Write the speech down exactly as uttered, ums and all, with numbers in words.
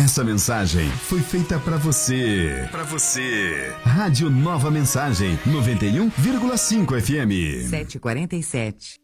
Essa mensagem foi feita para você. Para você. Rádio Nova Mensagem, noventa e um vírgula cinco F M. sete e quarenta e sete.